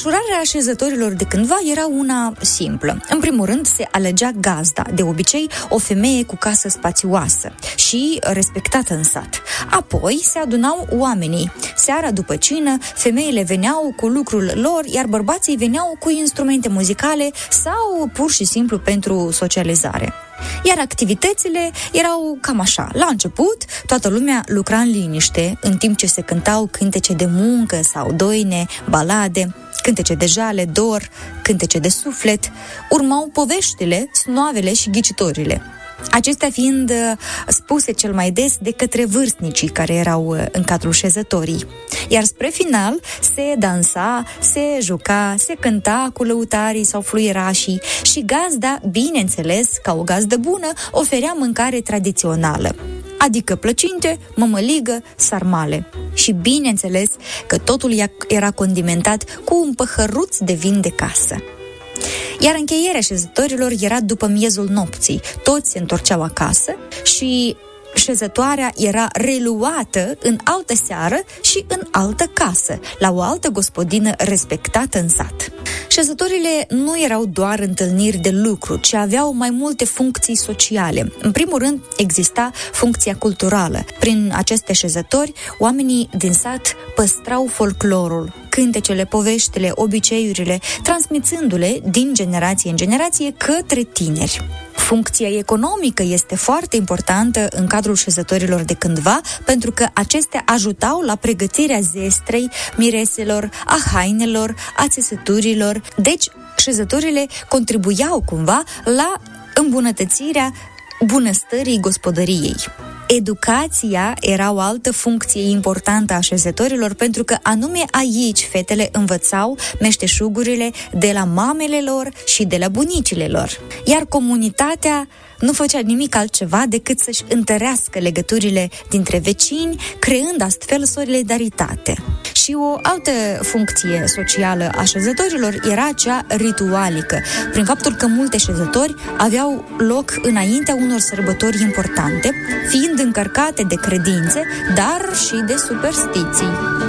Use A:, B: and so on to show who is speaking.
A: Desfășurarea așezătorilor de cândva era una simplă. În primul rând se alegea gazda, de obicei o femeie cu casă spațioasă și respectată în sat. Apoi se adunau oamenii. Seara după cină, femeile veneau cu lucrul lor, iar bărbații veneau cu instrumente muzicale sau pur și simplu pentru socializare. Iar activitățile erau cam așa. La început, toată lumea lucra în liniște, în timp ce se cântau cântece de muncă sau doine, balade, cântece de jale, dor, cântece de suflet. Urmau poveștile, snoavele și ghicitorile. Acestea fiind spuse cel mai des de către vârstnicii care erau în cadrul șezătorii. Iar spre final se dansa, se juca, se cânta cu lăutarii sau fluierașii și gazda, bineînțeles, ca o gazdă bună, oferea mâncare tradițională, adică plăcinte, mămăligă, sarmale. Și bineînțeles că totul era condimentat cu un păhăruț de vin de casă. Iar încheierea șezătorilor era după miezul nopții. Toți se întorceau acasă și șezătoarea era reluată în altă seară și în altă casă, la o altă gospodină respectată în sat. Șezătorile nu erau doar întâlniri de lucru, ci aveau mai multe funcții sociale. În primul rând, exista funcția culturală. Prin aceste șezători, oamenii din sat păstrau folclorul, cântecele, poveștile, obiceiurile, transmițându-le din generație în generație către tineri. Funcția economică este foarte importantă în cadrul șezătorilor de cândva, pentru că acestea ajutau la pregătirea zestrei, mireselor, a hainelor, a țesăturilor. Deci, șezătorile contribuiau cumva la îmbunătățirea bunăstării gospodăriei. Educația era o altă funcție importantă a șezătorilor, pentru că anume aici fetele învățau meșteșugurile de la mamele lor și de la bunicile lor. Iar comunitatea nu făcea nimic altceva decât să-și întărească legăturile dintre vecini, creând astfel solidaritate. Și o altă funcție socială a șezătorilor era cea ritualică, prin faptul că multe șezători aveau loc înaintea unor sărbători importante, fiind încărcate de credințe, dar și de superstiții.